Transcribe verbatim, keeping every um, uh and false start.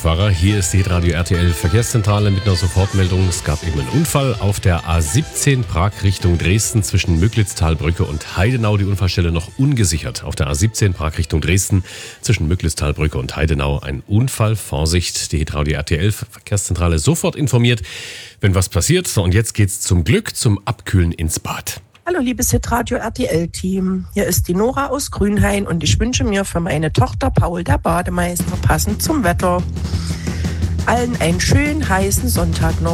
Autofahrer, hier ist die Hitradio R T L Verkehrszentrale mit einer Sofortmeldung. Es gab eben einen Unfall auf der A siebzehn Prag Richtung Dresden zwischen Müglitztalbrücke und Heidenau. Die Unfallstelle noch ungesichert. Auf der A siebzehn Prag Richtung Dresden zwischen Müglitztalbrücke und Heidenau ein Unfall. Vorsicht, die Hitradio R T L Verkehrszentrale sofort informiert, wenn was passiert. So, und jetzt geht's zum Glück zum Abkühlen ins Bad. Hallo liebes Hitradio R T L-Team, hier ist die Nora aus Grünhain und ich wünsche mir für meine Tochter Paul, der Bademeister, passend zum Wetter, allen einen schönen heißen Sonntag noch.